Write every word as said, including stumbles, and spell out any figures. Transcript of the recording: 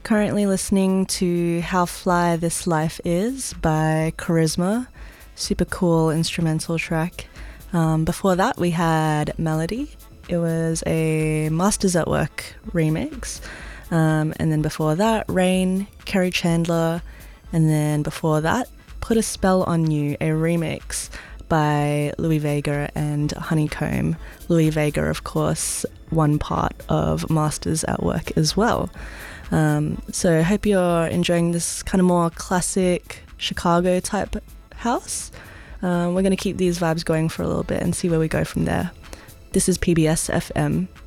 Currently listening to How Fly This Life Is by Charisma. Super cool instrumental track. Um, before that, we had Melody. It was a Masters at Work remix. Um, and then before that, Rain, Kerry Chandler. And then before that, Put a Spell on You, a remix by Louis Vega and Honeycomb. Louis Vega, of course, one part of Masters at Work as well. Um, so I hope you're enjoying this kind of more classic Chicago type house. Um, we're going to keep these vibes going for a little bit and see where we go from there. This is P B S F M.